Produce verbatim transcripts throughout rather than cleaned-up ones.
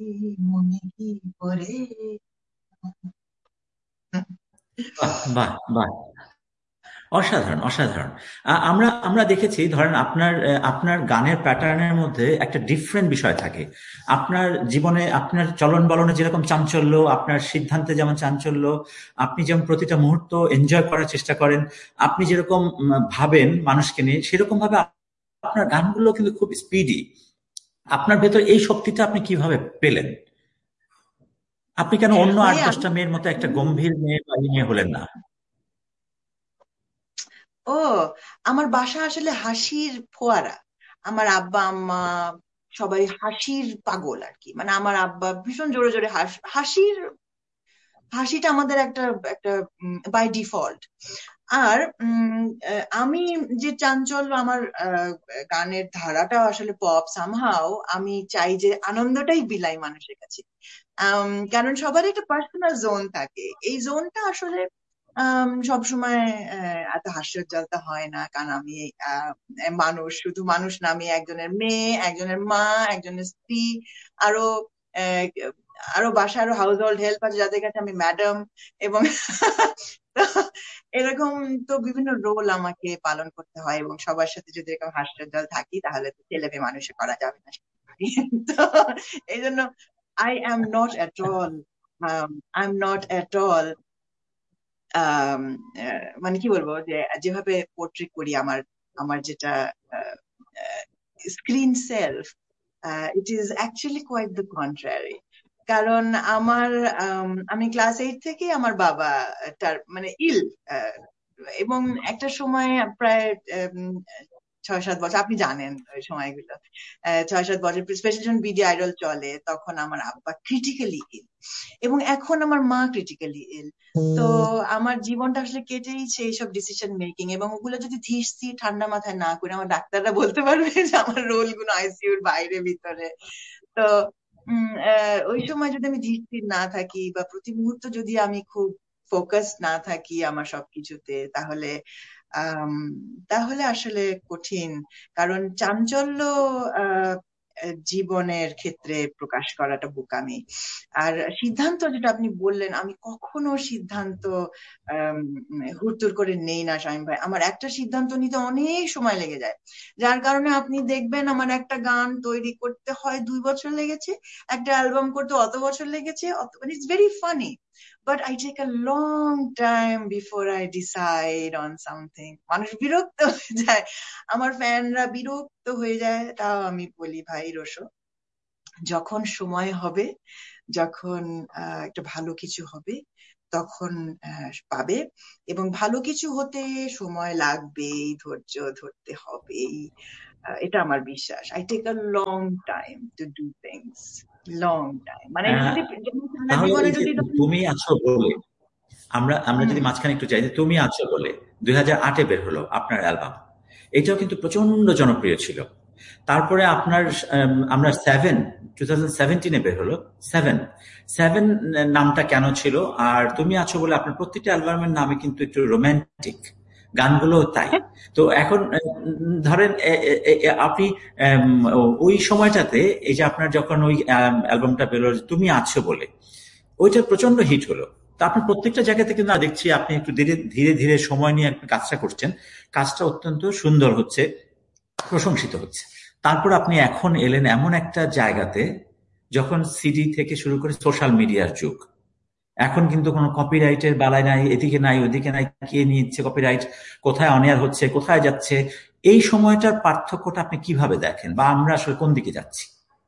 মনে কি পড়ে। বাহ বাহ বাহ, অসাধারণ অসাধারণ। আ- আমরা আমরা দেখেছি, ধরেন আপনার আহ, আপনার গানের প্যাটার্নের মধ্যে একটা ডিফারেন্ট বিষয় থাকে। আপনার জীবনে আপনার চলন বলনে যেরকম চাঞ্চল্য, আপনার সিদ্ধান্তে যেমন চাঞ্চল্য, আপনি যেমন প্রতিটা মুহূর্ত এনজয় করার চেষ্টা করেন, আপনি যেরকম উম, ভাবেন মানুষকে নিয়ে, সেরকম ভাবে আপনার গানগুলো কিন্তু খুব স্পিডি। আপনার ভেতর এই শক্তিটা আপনি কিভাবে পেলেন? আপনি কেন অন্য আট ভাইয়া আমি দশটা মেয়ের মতো একটা গম্ভীর মেয়ে বা ই নিয়ে হলেন না? ও আমার বাসা আসলে হাসির ফোয়ারা। আমার আব্বা আম্মা সবাই হাসির পাগল আর কি। মানে আমার আব্বা ভীষণ জোরে জোরে হাস হাসির হাসিটা আমাদের একটা একটা বাই ডিফল্ট। আর উম, আহ, আমি যে চাঞ্চল্য আমার আহ, গানের ধারাটা আসলে পপ সামহাও আমি চাই যে আনন্দটাই বিলাই মানুষের কাছে। আম, কারণ সবার একটা পার্সোনাল জোন থাকে, এই জোনটা আসলে সব সময় এত হাস্যোজ্জ্বলতা হয় না, কারণ আমি আহ, মানুষ, শুধু মানুষ না, আমি একজনের মেয়ে, একজনের মা, একজনের স্ত্রী, আরো আহ, আরো বাসায় আরো হাউস হোল্ড হেল্প আছে যাদের কাছে আমি ম্যাডাম। এবং তো এরকম তো বিভিন্ন রোল আমাকে পালন করতে হয়, এবং সবার সাথে যদি এরকম হাস্যোজ্জ্বল থাকি তাহলে তো ছেলে মেয়ে মানুষে করা যাবে না। তো এই জন্য I am not at all I am not at all মানে কি বলবো, যে যেভাবে পোর্ট্রেট করি আমার আমার যেটা screen self, it is actually quiet the contrary. কারণ আমার আম, আমি ক্লাস এইট থেকে আমার বাবা তার মানে ইল, আহ, এবং একটা সময় প্রায় উম, ছয় সাত বছর, আপনি জানেন ওই সময়গুলো, আহ, ছয় সাত বছর স্পেশালি যখন বিডি আইডল চলে তখন আমার আব্বা ক্রিটিক্যালি ইল, এবং এখন আমার মা ক্রিটিক্যালি ইল। তো আমার জীবনটা আসলে কেটেইছে এইসব ডিসিশন মেকিং, এবং ওগুলো যদি ধীর স্থির ঠান্ডা মাথায় না করে, আমার ডাক্তাররা বলতে পারবে যে আমার রোল গুলো আইসিইউর বাইরে ভিতরে। তো উম আহ, ওই সময় যদি আমি ধীর স্থির না থাকি বা প্রতি মুহূর্ত যদি আমি খুব ফোকাস না থাকি আমার সবকিছুতে, তাহলে আম, তাহলে আসলে কঠিন। কারণ চাঞ্চল্য আহ জীবনের ক্ষেত্রে প্রকাশ করাটা বোকামি। আর সিদ্ধান্ত যেটা আপনি বললেন, আমি কখনো সিদ্ধান্ত আম, হুড়তুড় করে নেই না শামীম ভাই। আমার একটা সিদ্ধান্ত নিতে অনেক সময় লেগে যায়, যার কারণে আপনি দেখবেন আমার একটা গান তৈরি করতে হয় দুই বছর লেগেছে, একটা অ্যালবাম করতে অত বছর লেগেছে, অত মানে it's very funny, but I take a long time before I decide on something. মানুষ বিরক্ত হয়ে যায়, আমার ফ্যানরা বিরক্ত হয়ে যায়, তাও আমি বলি ভাই রোশো, যখন সময় হবে, যখন আহ, একটা ভালো কিছু হবে, তখন আহ, পাবে। এবং ভালো কিছু হতে সময় লাগবেই, ধৈর্য ধরতে হবেই। আহ, এটা আমার বিশ্বাস। I take a long time to do things, long time. মানে এটা আহ, যদি যেমন সারা তাহলে জীবনে এই যে যদি ধরেন। তুমি আছো বলে, আমরা আমরা হুম। যদি মাঝখানে একটু যাই, যে তুমি আছো বলে দুই হাজার আটে বের হলো আপনার অ্যালবাম। এটাও কিন্তু প্রচন্ড জনপ্রিয় ছিল। তারপরে আপনার আম, আমরা সেভেন টু থাউজেন্ড সেভেন্টিনে বের হলো। সেভেন সেভেন নামটা কেন ছিল? আর তুমি আছো বলে আপনার প্রত্যেকটা অ্যালবামের নামে কিন্তু একটু রোমান্টিক, গানগুলো তাই। তো এখন উম, ধরেন এ- এ- এ- এ- আপনি আম, ও- ওই সময়টাতে, এই যে আপনার যখন ওই অ্যালবামটা বেরোলো তুমি আছো বলে, ওইটা প্রচন্ড হিট হলো। তা আপনি প্রত্যেকটা জায়গা থেকে না দেখছি আপনি একটু ধীরে ধীরে ধীরে সময় নিয়ে আপনি কাজটা করছেন। কাজটা অত্যন্ত সুন্দর হচ্ছে, প্রশংসিত হচ্ছে। তারপর আপনি এখন এলেন এমন একটা জায়গাতে, যখন সিডি থেকে শুরু করে সোশ্যাল মিডিয়ার যুগ। এখন কিন্তু কোনো কপিরাইটের বালাই নাই, এদিকে নাই ওদিকে নাই, কে নিচ্ছে কপিরাইট, কোথায় অনিয়ার হচ্ছে, কোথায় যাচ্ছে। এই সময়টার পার্থক্যটা আপনি কিভাবে দেখেন, বা আমরা আসলে কোন দিকে যাচ্ছি?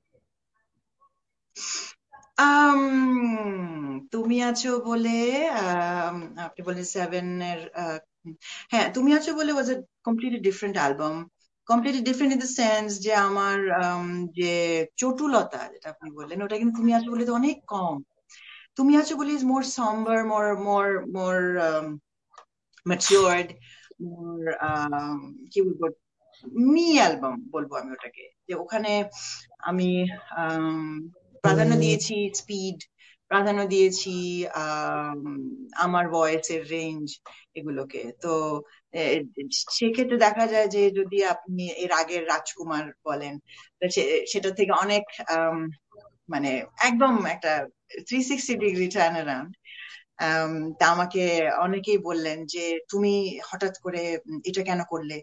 আম, তুমি আছো বলে, আম, আপনি বলেন সেভেন এর আহ, হ্যাঁ, তুমি আছো বলে ওয়াজ এ completely different album. Completely different in the sense যে আমার আম, যে চটুলতা যেটা আপনি বললেন, ওটা কিন্তু তুমি আছো বলে তো অনেক কম। তুমি আছো বলে is more সম্বার, more more more matured, মোর কি বলবো, মি অ্যালবাম বলবো আমি ওটাকে। যে ওখানে আমি আম, প্রাধান্য দিয়েছি স্পিড, প্রাধান্য দিয়েছি আম, আমার ভয়েসের রেঞ্জ, এগুলোকে। তো এ, সেক্ষেত্রে দেখা যায় যে যদি আপনি এর আগের রাজকুমার বলেন, তো সে- সেটা থেকে অনেক মানে একদম একটা three sixty degree turn around. তা আমাকে অনেকেই বললেন যে তুমি হঠাৎ করে এটা কেন করলে,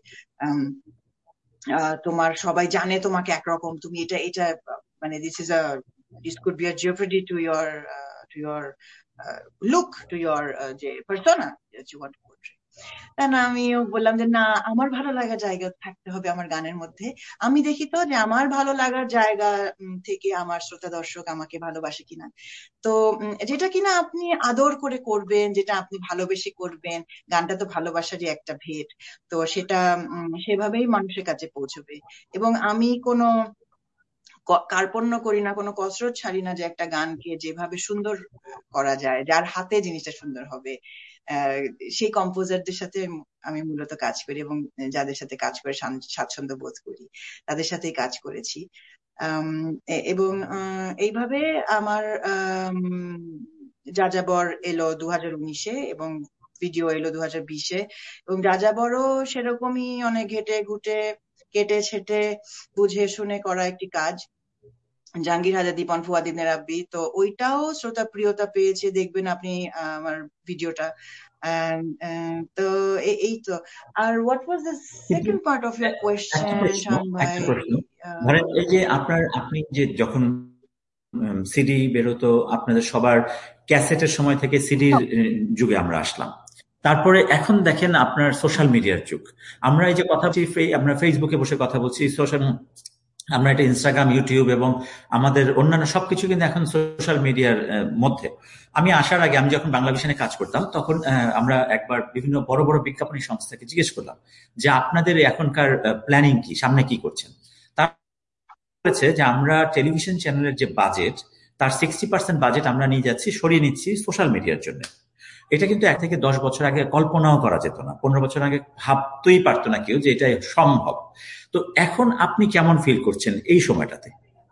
তোমার সবাই জানে তোমাকে একরকম, তুমি এটা এটা মানে this is a this could be a জিওপেডি to your to your look, to your যে persona that you want to portray. না, আমিও বললাম যে না, আমার ভালো লাগার জায়গা থাকতে হবে আমার গানের মধ্যে। আমি দেখি তো যে আমার ভালো লাগার জায়গা থেকে আমার শ্রোতা দর্শক আমাকে ভালোবাসে কিনা। তো যেটা কিনা আপনি আদর করে করবেন, যেটা আপনি ভালোবেসে করবেন, গানটা তো ভালোবাসারই একটা ভেট, তো সেটা সেভাবেই মানুষের কাছে পৌঁছবে। এবং আমি কোনো কার্পণ্য করি না, কোনো কসরত ছাড়ি না যে একটা গানকে যেভাবে সুন্দর করা যায়, যার হাতে জিনিসটা সুন্দর হবে, সেই কম্পোজারদের সাথে আমি মূলত কাজ করি এবং যাদের সাথে কাজ করে স্বাচ্ছন্দ্য বোধ করি তাদের সাথেই কাজ করেছি। এবং এইভাবে আমার যাযাবর এলো দু হাজার উনিশে এবং ভিডিও এলো দু হাজার বিশে, এবং যাযাবরও সেরকমই অনেক ঘেটে ঘুটে কেটে ছেটে বুঝে শুনে করা একটি কাজ, জাহাঙ্গীর হাজার, দীপন ফুয়াদিনের আব্বি। তো ওইটাও শ্রোতা প্রিয়তা পেয়েছে, দেখবেন আপনি আমার ভিডিওটা। তো এই তো। আর what was the second part of your question শান ভাই? ধরেন এই যে আপনার আপনি যে যখন সিডি বেরোতো, আপনাদের সবার ক্যাসেটের সময় থেকে সিডির যুগে আমরা আসলাম, তারপরে এখন দেখেন আপনার সোশ্যাল মিডিয়ার যুগ। আমরা এই যে কথা বলছি, আমরা ফেসবুকে বসে কথা বলছি, সোশ্যাল আমরা এটা ইনস্টাগ্রাম, ইউটিউব এবং আমাদের অন্যান্য সবকিছু কিন্তু এখন সোশ্যাল মিডিয়ার মধ্যে। আমি আসার আগে আমি যখন বাংলাভিশনে কাজ করতাম তখন আমরা একবার বিভিন্ন বড় বড় বিজ্ঞাপনী সংস্থাকে জিজ্ঞেস করলাম যে আপনাদের এখনকার প্ল্যানিং কি, সামনে কি করছেন। তার বলেছে যে আমরা টেলিভিশন চ্যানেলের যে বাজেট তার সিক্সটি পার্সেন্ট বাজেট আমরা নিয়ে যাচ্ছি, সরিয়ে নিচ্ছি সোশ্যাল মিডিয়ার জন্য। এটা কিন্তু এক থেকে দশ বছর আগে কল্পনাও করা যেত না, পনেরো বছর আগে ভাবতেই পারতো না কেউ যে এটা সম্ভব। তো এখন আপনি কেমন ফিল করছেন এই সময়টাতে?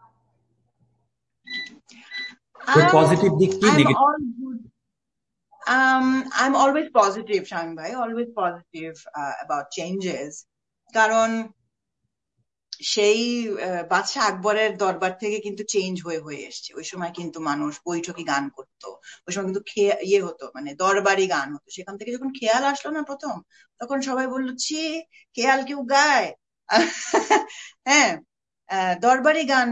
পজিটিভ দিক কি negative? Um, I'm always positive, Shamim bhai, always positive uh, about changes. কারণ সেই বাদশাহ আকবরের দরবার থেকে কিন্তু চেঞ্জ হয়ে হয়ে এসছে। ওই সময় কিন্তু মানুষ বৈঠকি গান করতো, ওই সময় কিন্তু ইয়ে হতো, মানে দরবারি গান হতো। সেখান থেকে যখন খেয়াল আসলো না প্রথম, তখন সবাই বললো ছি, খেয়াল কেউ গায়? হ্যাঁ, দরবারি গান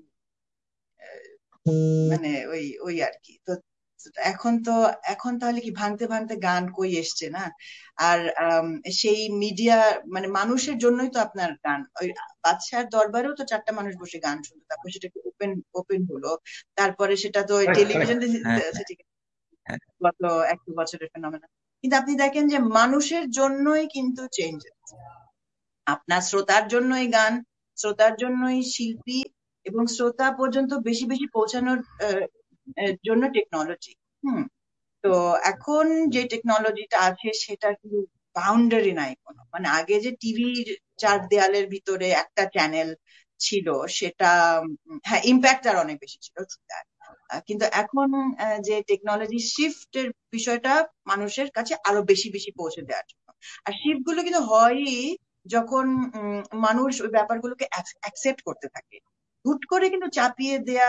মানে ওই ওই আর কি। তো এখন তো এখন তাহলে কি ভাঙতে ভাঙতে গান কই এসছে না? আর সেই মিডিয়া মানে মানুষের জন্যই তো আপনার গান। ওই বাদশার দরবারেও তো চারটা মানুষ বসে গান শুনতো, তারপর সেটা ওপেন ওপেন হলো, তারপরে সেটা তো টেলিভিশন গত এক দু বছরের ফেনোমেনন। কিন্তু আপনি দেখেন যে মানুষের জন্যই কিন্তু চেঞ্জ হচ্ছে। আপনার শ্রোতার জন্যই গান, শ্রোতার জন্যই শিল্পী, এবং শ্রোতা পর্যন্ত বেশি বেশি পৌঁছানোর জন্য টেকনোলজি। হুম তো এখন যে টেকনোলজিটা আছে সেটা কিন্তু বাউন্ডারি নাই কোনো। মানে আগে যে টিভির চার দেয়ালের ভিতরে একটা চ্যানেল ছিল, সেটা হ্যাঁ ইম্প্যাক্ট আর অনেক বেশি ছিল, কিন্তু এখন যে টেকনোলজি শিফটের বিষয়টা মানুষের কাছে আরো বেশি বেশি পৌঁছে দেওয়ার জন্য। আর শিফট গুলো কিন্তু হয়ই যখন মানুষ ওই ব্যাপারগুলোকে অ্যাকসেপ্ট করতে থাকে। হুট করে কিন্তু চাপিয়ে দেয়া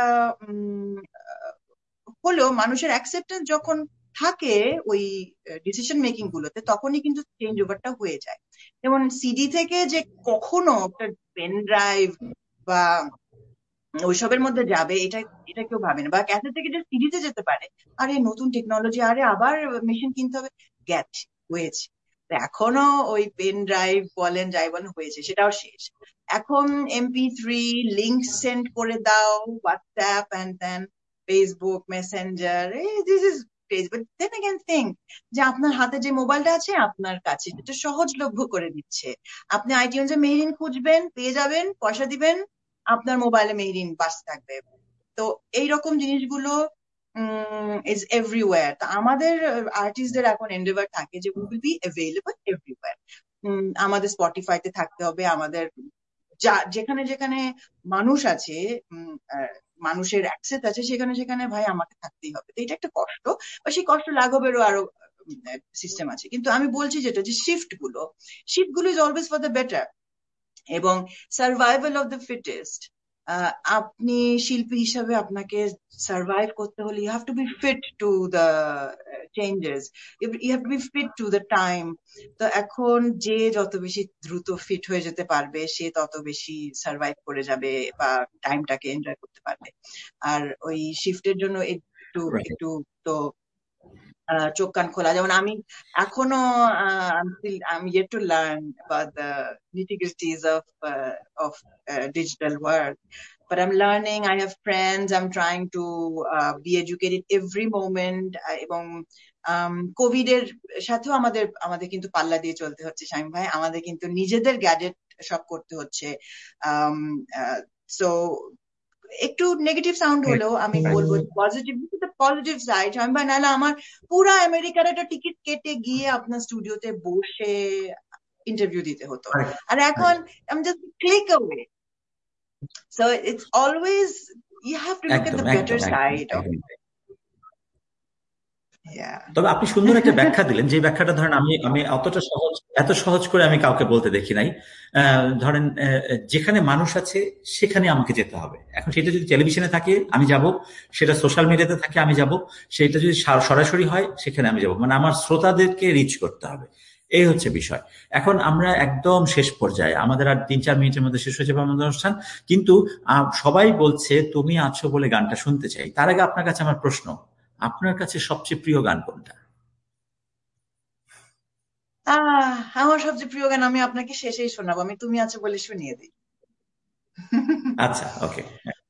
হলেও মানুষের অ্যাকসেপ্টেন্স যখন থাকে ওই ডিসিশন মেকিং গুলোতে, তখনই কিন্তু চেঞ্জ ওভারটা হয়ে যায়। যেমন সিডি থেকে যে কখনো একটা পেন ড্রাইভ বা ওইসবের মধ্যে যাবে এটা এটা কেউ ভাবে না, বা ক্যাসেট থেকে যে সিডিতে যেতে পারে, আরে নতুন টেকনোলজি, আরে আবার মেশিন কিনতে হবে, গেছে হয়েছে। এখনো ওই পেন ড্রাইভ বলেন যাই বলেন হয়েছে, সেটাও শেষ। এখন এমপি থ্রি লিঙ্ক সেন্ড করে দাও, WhatsApp and then Facebook Messenger, this is Facebook. Then again think যে আপনার হাতে যে মোবাইলটা আছে আপনার কাছে, এটা সহজলভ্য করে দিচ্ছে। আপনি আইটিউনসে মেহরিন খুঁজবেন, পেয়ে যাবেন, পয়সা দিবেন, আপনার মোবাইলে মেহরিন বাস থাকবে। তো এইরকম জিনিসগুলো ইজ এভরিওয়্যার। তো আমাদের আর্টিস্টদের এখন এন্ডেভার থাকে যে we will be available everywhere. আমাদের স্পটিফাইতে থাকতে হবে, আমাদের যা যেখানে যেখানে মানুষ আছে, মানুষের অ্যাক্সেস আছে, সেখানে সেখানে ভাই আমাকে থাকতেই হবে। তো এটা একটা কষ্ট, বা সেই কষ্ট লাঘবেরও আরো সিস্টেম আছে। কিন্তু আমি বলছি যেটা, যে শিফট গুলো শিফট গুলো is always for the better, এবং সার্ভাইভাল অফ দ্য ফিটেস্ট। আহ, আপনি শিল্পী হিসাবে আপনাকে সার্ভাইভ করতে হলে you have to B fit to the changes, you have to B fit to the time. তো এখন যে যত বেশি দ্রুত ফিট হয়ে যেতে পারবে সে তত বেশি সার্ভাইভ করে যাবে বা টাইমটাকে এনজয় করতে পারবে। আর ওই শিফটের জন্য একটু Right. একটু তো আহ, চোখ কান খোলা। যেমন আমি এখনো I am yet to learn about the nitty-gritties of uh, of uh, digital world, but I'm learning. I have friends. I'm trying to uh, be educated every moment. আহ, এবং কোভিড এর সাথেও আমাদের আমাদের কিন্তু পাল্লা দিয়ে চলতে হচ্ছে শামীম ভাই, আমাদের কিন্তু নিজেদের গ্যাজেট সব করতে হচ্ছে। সো একটু নেগেটিভ সাউন্ড হলেও আমি বলবো পজিটিভ পজিটিভ সাইড। আমি ভাই নাহলে আমার পুরা আমেরিকার একটা টিকিট কেটে গিয়ে আপনার স্টুডিওতে বসে ইন্টারভিউ দিতে হতো, আর এখন আমি just click away. So it's always you have to look at একদম দ্য একদম বেটার সাইড অফ। একদম। তবে আপনি সুন্দর একটা ব্যাখ্যা দিলেন, যে ব্যাখ্যাটা ধরেন আমি আমি অতটা সহজ এত সহজ করে আমি কাউকে বলতে দেখি নাই। আহ, ধরেন আহ, যেখানে মানুষ আছে সেখানে আমাকে যেতে হবে। এখন সেটা যদি টেলিভিশনে থাকে আমি যাব, সেটা সোশ্যাল মিডিয়াতে থাকে আমি যাব, সেটা যদি সা- সরাসরি হয় সেখানে আমি যাব, মানে আমার শ্রোতাদেরকে রিচ করতে হবে। এই হচ্ছে বিষয়। এখন আমরা একদম শেষ পর্যায়ে, আমাদের আর তিন চার মিনিটের মধ্যে শেষ হয়ে যাবে আমাদের অনুষ্ঠান, কিন্তু আহ, সবাই বলছে তুমি আছো বলে গানটা শুনতে চাই। তার আগে আপনার কাছে আমার প্রশ্ন, আপনার কাছে সবচেয়ে প্রিয় গান কোনটা? আহ আমার সবচেয়ে প্রিয় গান আমি আপনাকে শেষেই শোনাবো, আমি তুমি আছো বলে শুনিয়ে দিই। আচ্ছা, ওকে।